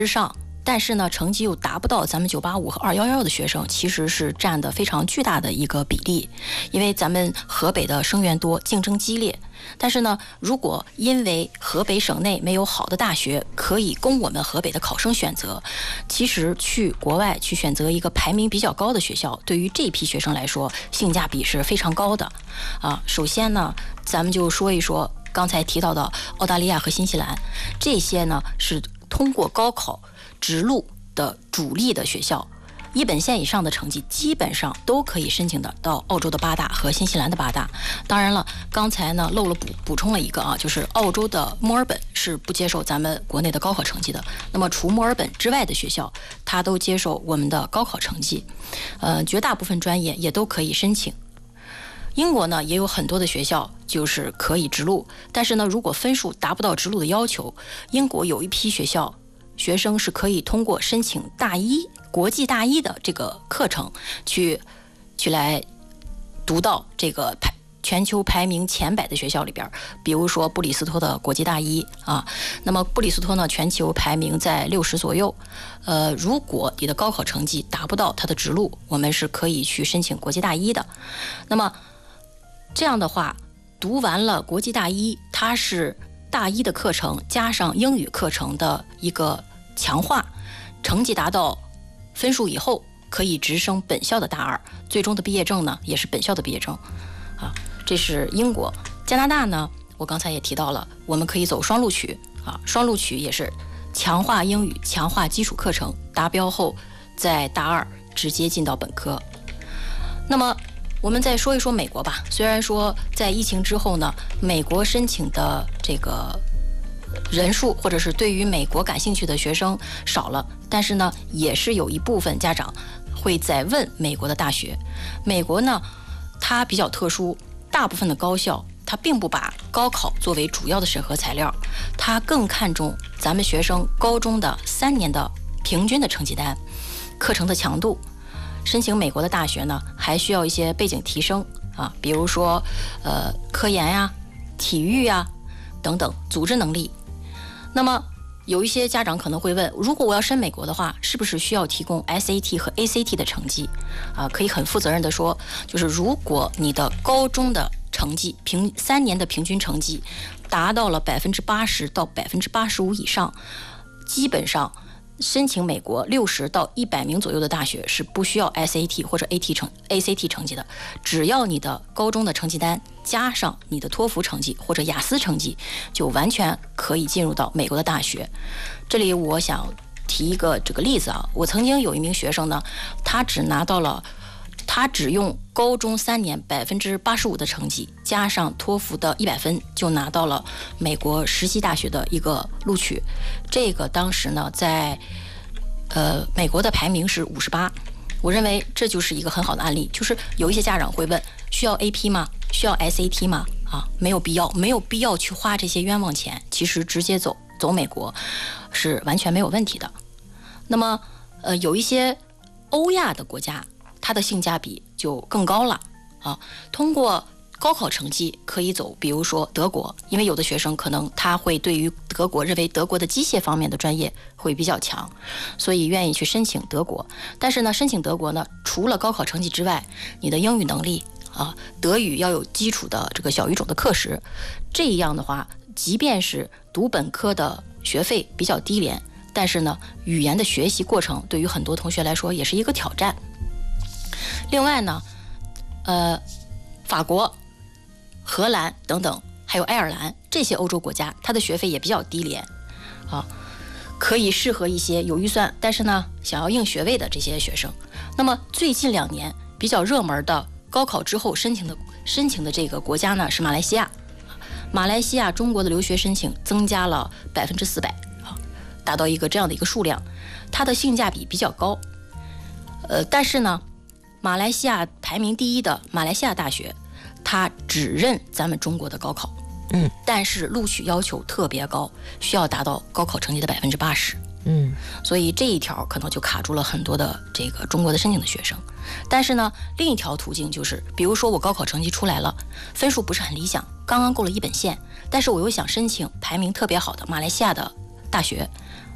上，但是呢，成绩又达不到咱们985和211的学生，其实是占的非常巨大的一个比例。因为咱们河北的生源多，竞争激烈。但是呢，如果因为河北省内没有好的大学可以供我们河北的考生选择，其实去国外去选择一个排名比较高的学校，对于这批学生来说，性价比是非常高的啊。首先呢，咱们就说一说刚才提到的澳大利亚和新西兰，这些呢是通过高考直录的主力的学校。一本线以上的成绩基本上都可以申请的到澳洲的8大和新西兰的8大。当然了，刚才呢漏了补充了一个啊，就是澳洲的墨尔本是不接受咱们国内的高考成绩的。那么除墨尔本之外的学校，它都接受我们的高考成绩。绝大部分专业也都可以申请。英国呢也有很多的学校就是可以直录，但是呢，如果分数达不到直录的要求，英国有一批学校学生是可以通过申请大一国际大一的这个课程去来读到这个全球排名前100的学校里边，比如说布里斯托的国际大一啊。那么布里斯托呢，全球排名在60左右。如果你的高考成绩达不到它的直录，我们是可以去申请国际大一的。那么这样的话，读完了国际大一，它是大一的课程加上英语课程的一个强化，成绩达到分数以后，可以直升本校的大2，最终的毕业证呢也是本校的毕业证啊。这是英国。加拿大呢，我刚才也提到了，我们可以走双录取啊，双录取也是强化英语，强化基础课程，达标后在大2直接进到本科。那么我们再说一说美国吧。虽然说在疫情之后呢，美国申请的这个人数或者是对于美国感兴趣的学生少了，但是呢，也是有一部分家长会在问美国的大学。美国呢，它比较特殊，大部分的高校它并不把高考作为主要的审核材料，它更看重咱们学生高中的3年的平均的成绩单、课程的强度。申请美国的大学呢，还需要一些背景提升啊，比如说科研呀、体育呀等等组织能力。那么有一些家长可能会问，如果我要申美国的话，是不是需要提供 SAT 和 ACT 的成绩啊？可以很负责任的说，就是如果你的高中的成绩3年的平均成绩达到了80%到85%以上，基本上申请美国60到100名左右的大学是不需要 SAT 或者 ACT 成绩的，只要你的高中的成绩单加上你的托福成绩或者雅思成绩，就完全可以进入到美国的大学。这里我想提一个这个例子啊，我曾经有一名学生呢，他只用高中3年85%的成绩加上托福的100分，就拿到了美国实习大学的一个录取。这个当时呢，在美国的排名是58。我认为这就是一个很好的案例。就是有一些家长会问，需要 AP 吗？需要 SAT 吗？啊，没有必要去花这些冤枉钱。其实直接走美国是完全没有问题的。那么有一些欧亚的国家，它的性价比就更高了啊。通过高考成绩可以走，比如说德国，因为有的学生可能他会对于德国认为德国的机械方面的专业会比较强，所以愿意去申请德国。但是呢，申请德国呢，除了高考成绩之外，你的英语能力啊，德语要有基础的这个小语种的课时，这样的话，即便是读本科的学费比较低廉，但是呢，语言的学习过程对于很多同学来说也是一个挑战。另外呢，法国、荷兰等等，还有爱尔兰这些欧洲国家，它的学费也比较低廉啊，可以适合一些有预算但是呢想要硬学位的这些学生。那么最近2年比较热门的高考之后申请的这个国家呢是马来西亚。马来西亚中国的留学申请增加了400%啊，达到一个这样的一个数量，它的性价比比较高。但是呢，马来西亚排名第1的马来西亚大学，它只认咱们中国的高考，但是录取要求特别高，需要达到高考成绩的80%，所以这一条可能就卡住了很多的这个中国的申请的学生。但是呢，另一条途径就是，比如说我高考成绩出来了，分数不是很理想，刚刚过了一本线，但是我又想申请排名特别好的马来西亚的大学，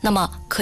那么可